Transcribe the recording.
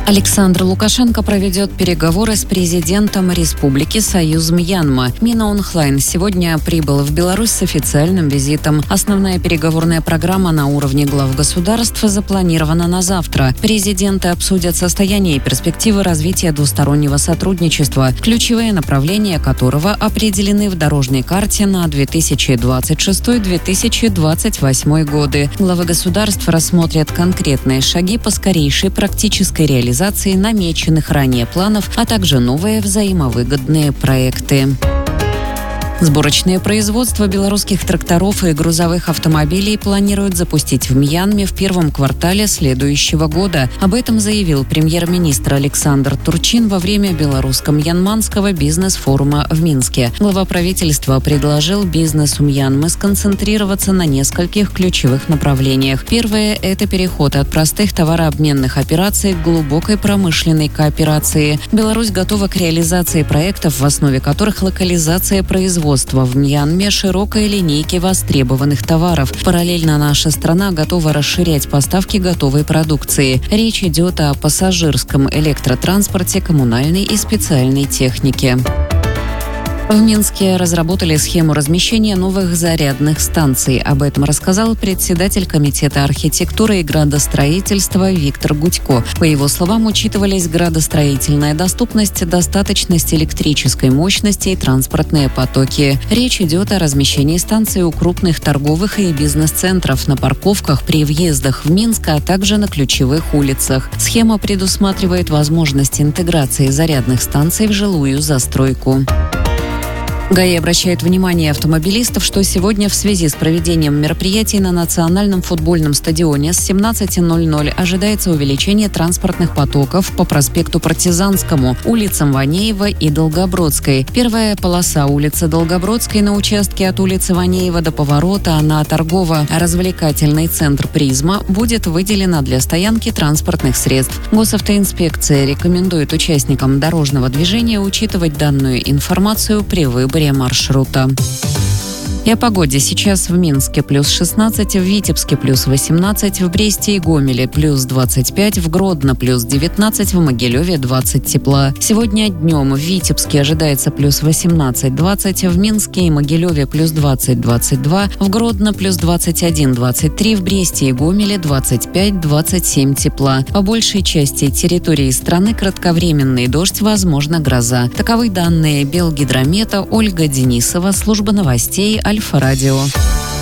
Александр Лукашенко проведет переговоры с президентом Республики Союз Мьянма. Мин Аун Hlайн сегодня прибыл в Беларусь с официальным визитом. Основная переговорная программа на уровне глав государств запланирована на завтра. Президенты обсудят состояние и перспективы развития двустороннего сотрудничества, ключевые направления которого определены в дорожной карте на 2026-2028 годы. Главы государств рассмотрят конкретные шаги по скорейшей практической реализации намеченных ранее планов, а также новые взаимовыгодные проекты. Сборочное производство белорусских тракторов и грузовых автомобилей планируют запустить в Мьянме в первом квартале следующего года. Об этом заявил премьер-министр Александр Турчин во время белорусско-мьянманского бизнес-форума в Минске. Глава правительства предложил бизнесу Мьянмы сконцентрироваться на нескольких ключевых направлениях. Первое – это переход от простых товарообменных операций к глубокой промышленной кооперации. Беларусь готова к реализации проектов, в основе которых локализация производства в Мьянме широкой линейки востребованных товаров. Параллельно наша страна готова расширять поставки готовой продукции. Речь идет о пассажирском электротранспорте, коммунальной и специальной технике. В Минске разработали схему размещения новых зарядных станций. Об этом рассказал председатель Комитета архитектуры и градостроительства Виктор Гудько. По его словам, учитывались градостроительная доступность, достаточность электрической мощности и транспортные потоки. Речь идет о размещении станций у крупных торговых и бизнес-центров, на парковках при въездах в Минск, а также на ключевых улицах. Схема предусматривает возможность интеграции зарядных станций в жилую застройку. ГАИ обращает внимание автомобилистов, что сегодня в связи с проведением мероприятий на национальном футбольном стадионе с 17:00 ожидается увеличение транспортных потоков по проспекту Партизанскому, улицам Ванеева и Долгобродской. Первая полоса улицы Долгобродской на участке от улицы Ванеева до поворота на торгово-развлекательный центр «Призма» будет выделена для стоянки транспортных средств. Госавтоинспекция рекомендует участникам дорожного движения учитывать данную информацию при выборе маршрута. И о погоде. Сейчас в Минске плюс 16, в Витебске плюс 18, в Бресте и Гомеле плюс 25, в Гродно плюс 19, в Могилеве 20 тепла. Сегодня днем в Витебске ожидается плюс 18-20, в Минске и Могилеве плюс 20-22, в Гродно плюс 21-23, в Бресте и Гомеле 25-27 тепла. По большей части территории страны кратковременный дождь, возможно гроза. Таковы данные Белгидромета. Ольга Денисова, служба новостей Альфа-Радио.